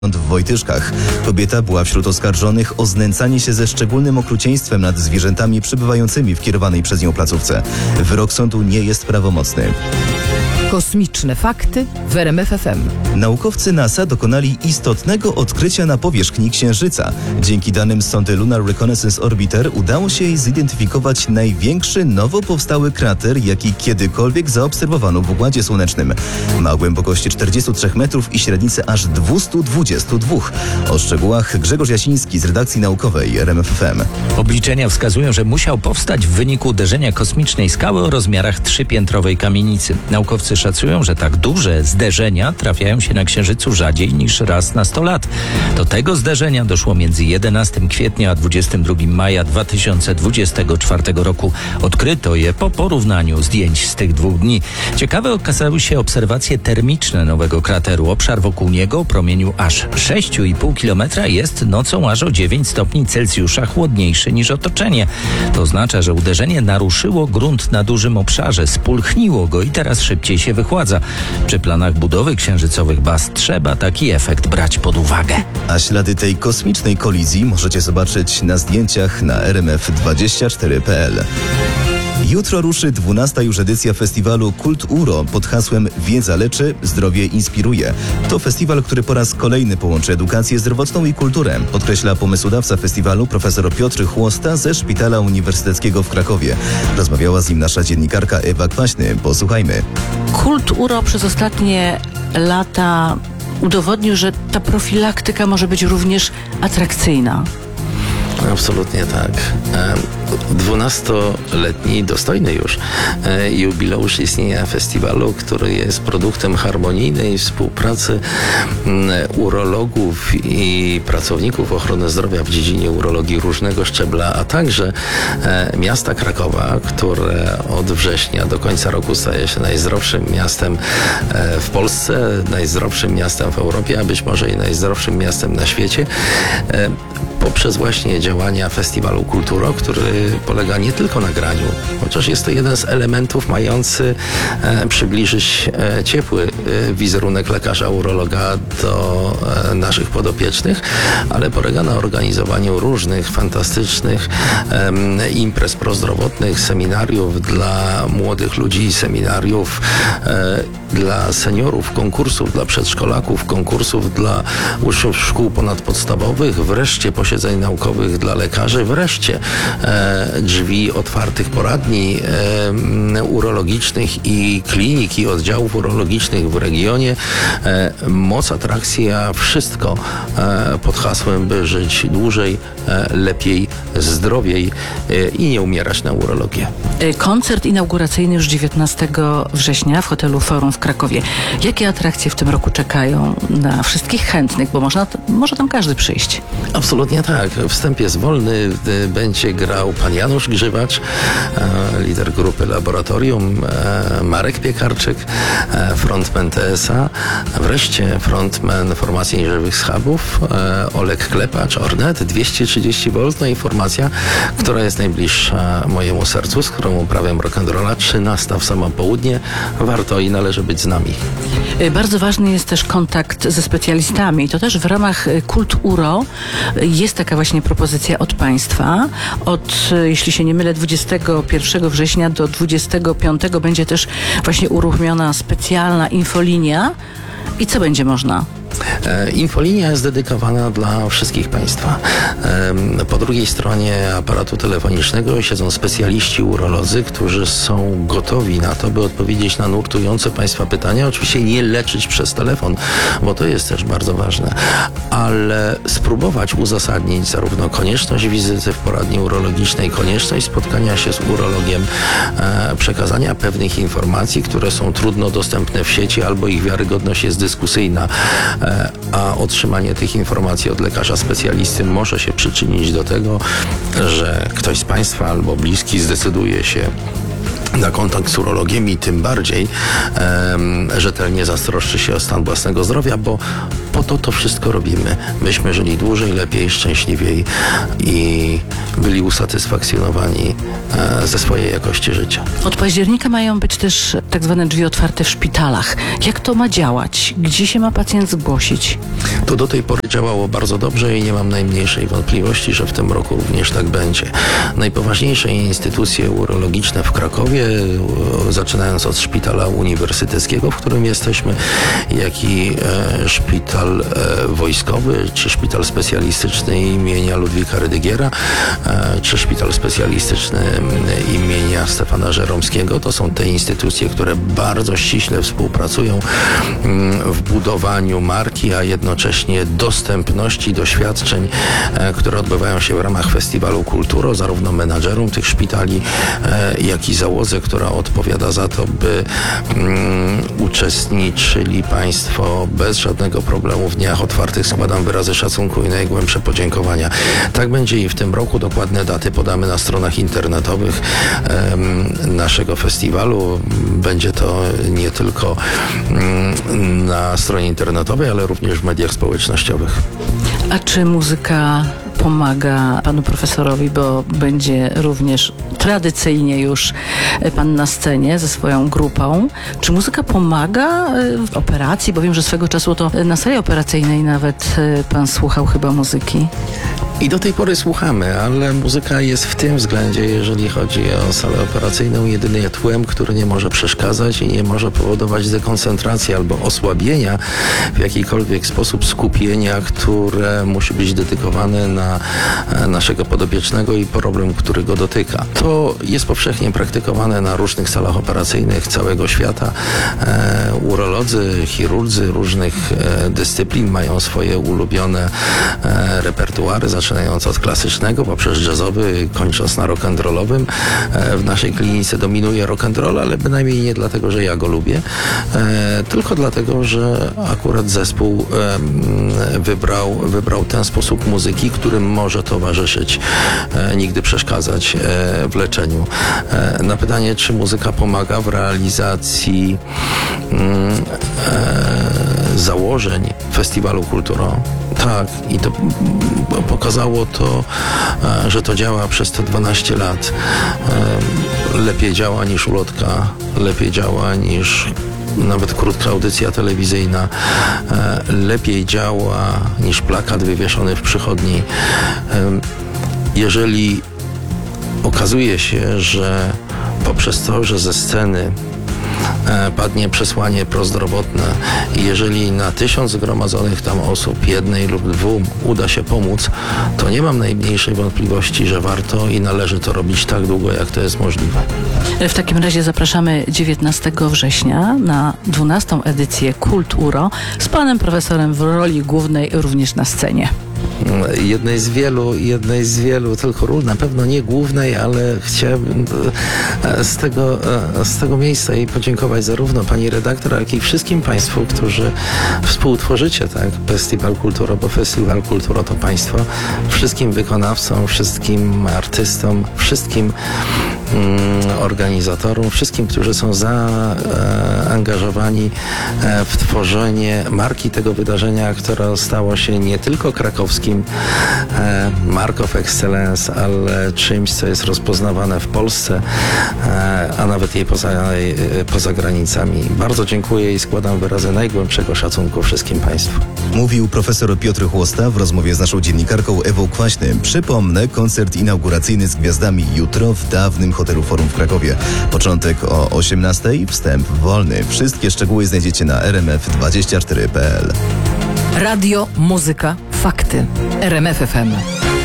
w Wojtyszkach. Kobieta była wśród oskarżonych o znęcanie się ze szczególnym okrucieństwem nad zwierzętami przebywającymi w kierowanej przez nią placówce. Wyrok sądu nie jest prawomocny. Kosmiczne fakty w RMF FM. Naukowcy NASA dokonali istotnego odkrycia na powierzchni Księżyca. Dzięki danym z sondy Lunar Reconnaissance Orbiter udało się jej zidentyfikować największy nowo powstały krater, jaki kiedykolwiek zaobserwowano w Układzie Słonecznym. Ma głębokości 43 metrów i średnicę aż 222. O szczegółach Grzegorz Jasiński z redakcji naukowej RMF FM. Obliczenia wskazują, że musiał powstać w wyniku uderzenia kosmicznej skały o rozmiarach trzypiętrowej kamienicy. Naukowcy szacują, że tak duże zderzenia trafiają się na Księżycu rzadziej niż raz na 100 lat. Do tego zderzenia doszło między 11 kwietnia a 22 maja 2024 roku. Odkryto je po porównaniu zdjęć z tych dwóch dni. Ciekawe okazały się obserwacje termiczne nowego krateru. Obszar wokół niego o promieniu aż 6,5 km jest nocą aż o 9 stopni Celsjusza chłodniejszy niż otoczenie. To oznacza, że uderzenie naruszyło grunt na dużym obszarze, spulchniło go i teraz szybciej się wychładza. Przy planach budowy księżycowych baz trzeba taki efekt brać pod uwagę. A ślady tej kosmicznej kolizji możecie zobaczyć na zdjęciach na rmf24.pl. Jutro ruszy 12. już edycja festiwalu Kult Uro pod hasłem Wiedza leczy, zdrowie inspiruje. To festiwal, który po raz kolejny połączy edukację zdrowotną i kulturę, podkreśla pomysłodawca festiwalu profesor Piotr Chłosta ze Szpitala Uniwersyteckiego w Krakowie. Rozmawiała z nim nasza dziennikarka Ewa Kwaśny. Posłuchajmy. Kult Uro przez ostatnie lata udowodnił, że ta profilaktyka może być również atrakcyjna. Absolutnie tak. 12-letni, dostojny już jubileusz istnienia festiwalu, który jest produktem harmonijnej współpracy urologów i pracowników ochrony zdrowia w dziedzinie urologii różnego szczebla, a także miasta Krakowa, które od września do końca roku staje się najzdrowszym miastem w Polsce, najzdrowszym miastem w Europie, a być może i najzdrowszym miastem na świecie, poprzez właśnie działania festiwalu Kulturo, który polega nie tylko na graniu, chociaż jest to jeden z elementów mający przybliżyć ciepły wizerunek lekarza urologa do naszych podopiecznych, ale polega na organizowaniu różnych fantastycznych imprez prozdrowotnych, seminariów dla młodych ludzi, seminariów dla seniorów, konkursów dla przedszkolaków, konkursów dla uczniów szkół ponadpodstawowych, wreszcie posiedzeń naukowych dla lekarzy, wreszcie drzwi otwartych poradni urologicznych i klinik i oddziałów urologicznych w regionie. Moc, atrakcja, wszystko pod hasłem, by żyć dłużej, lepiej, zdrowiej i nie umierać na urologię. Koncert inauguracyjny już 19 września w hotelu Forum w Krakowie. Jakie atrakcje w tym roku czekają na wszystkich chętnych, bo może tam każdy przyjść? Absolutnie tak. Wstęp jest wolny. Będzie grał pan Janusz Grzywacz, lider grupy Laboratorium, Marek Piekarczyk, frontman TSA, wreszcie frontman formacji Nieżywych Schabów, Oleg Klepacz, Ornet, 230V, no i formacja, która jest najbliższa mojemu sercu, z którą uprawiam rock'n'rolla, 13 w samo południe. Warto i należy być z nami. Bardzo ważny jest też kontakt ze specjalistami. To też w ramach Kult Uro jest taka właśnie propozycja od państwa. Jeśli się nie mylę, 21 września do 25 będzie też właśnie uruchomiona specjalna infolinia. I co będzie można? Infolinia jest dedykowana dla wszystkich państwa. Po drugiej stronie aparatu telefonicznego siedzą specjaliści urolodzy, którzy są gotowi na to, by odpowiedzieć na nurtujące państwa pytania. Oczywiście nie leczyć przez telefon, bo to jest też bardzo ważne, ale spróbować uzasadnić zarówno konieczność wizyty w poradni urologicznej, konieczność spotkania się z urologiem, przekazania pewnych informacji, które są trudno dostępne w sieci albo ich wiarygodność jest dyskusyjna, a otrzymanie tych informacji od lekarza specjalisty może się przyczynić do tego, że ktoś z państwa albo bliski zdecyduje się na kontakt z urologiem i tym bardziej rzetelnie zastroszczy się o stan własnego zdrowia, bo po Po to wszystko robimy. Myśmy żyli dłużej, lepiej, szczęśliwiej i byli usatysfakcjonowani ze swojej jakości życia. Od października mają być też tak zwane drzwi otwarte w szpitalach. Jak to ma działać? Gdzie się ma pacjent zgłosić? To do tej pory działało bardzo dobrze i nie mam najmniejszej wątpliwości, że w tym roku również tak będzie. Najpoważniejsze instytucje urologiczne w Krakowie, zaczynając od szpitala uniwersyteckiego, w którym jesteśmy, jak i szpital wojskowy, czy szpital specjalistyczny imienia Ludwika Rydygiera, czy szpital specjalistyczny imienia Stefana Żeromskiego. To są te instytucje, które bardzo ściśle współpracują w budowaniu marki, a jednocześnie dostępności doświadczeń, które odbywają się w ramach festiwalu Kulturo, zarówno menadżerom tych szpitali, jak i załodze, która odpowiada za to, by uczestniczyli Państwo bez żadnego problemu w dniach otwartych. Składam wyrazy szacunku i najgłębsze podziękowania. Tak będzie i w tym roku. Dokładne daty podamy na stronach internetowych naszego festiwalu. Będzie to nie tylko na stronie internetowej, ale również w mediach społecznościowych. A czy muzyka pomaga panu profesorowi, bo będzie również tradycyjnie już pan na scenie ze swoją grupą. Czy muzyka pomaga w operacji? Bo wiem, że swego czasu to na sali operacyjnej nawet pan słuchał chyba muzyki. I do tej pory słuchamy, ale muzyka jest w tym względzie, jeżeli chodzi o salę operacyjną, jedynie tłem, który nie może przeszkadzać i nie może powodować dekoncentracji albo osłabienia w jakikolwiek sposób skupienia, które musi być dedykowane na naszego podopiecznego i problem, który go dotyka. To jest powszechnie praktykowane na różnych salach operacyjnych całego świata. Urolodzy, chirurdzy różnych dyscyplin mają swoje ulubione repertuary, zaczynając od klasycznego, poprzez jazzowy, kończąc na rock'n'rollowym. W naszej klinice dominuje rock'n'roll, ale bynajmniej nie dlatego, że ja go lubię, tylko dlatego, że akurat zespół wybrał ten sposób muzyki, którym może towarzyszyć, nigdy przeszkadzać w leczeniu. Na pytanie, czy muzyka pomaga w realizacji założeń Festiwalu Kulturo. Tak, i to pokazało to, że to działa przez te 12 lat. Lepiej działa niż ulotka, lepiej działa niż nawet krótka audycja telewizyjna, lepiej działa niż plakat wywieszony w przychodni. Jeżeli okazuje się, że poprzez to, że ze sceny padnie przesłanie prozdrowotne i jeżeli na 1000 zgromadzonych tam osób, jednej lub dwóm uda się pomóc, to nie mam najmniejszej wątpliwości, że warto i należy to robić tak długo, jak to jest możliwe. W takim razie zapraszamy 19 września na 12. edycję Kulturo z panem profesorem w roli głównej również na scenie. Jednej z wielu tylko ról, na pewno nie głównej, ale chciałbym z tego miejsca jej podziękować zarówno pani redaktor, jak i wszystkim Państwu, którzy współtworzycie Festiwal Kulturo, bo Festiwal Kulturo to Państwo, wszystkim wykonawcom, wszystkim artystom, wszystkim organizatorom, wszystkim, którzy są zaangażowani w tworzenie marki tego wydarzenia, które stało się nie tylko krakowskim Mark of Excellence, ale czymś, co jest rozpoznawane w Polsce, a nawet jej poza granicami. Bardzo dziękuję i składam wyrazy najgłębszego szacunku wszystkim Państwu. Mówił profesor Piotr Chłosta w rozmowie z naszą dziennikarką Ewą Kwaśny. Przypomnę, koncert inauguracyjny z gwiazdami jutro w dawnym hotelu Forum w Krakowie. Początek o 18:00, wstęp wolny. Wszystkie szczegóły znajdziecie na rmf24.pl. Radio, muzyka, fakty. RMF FM.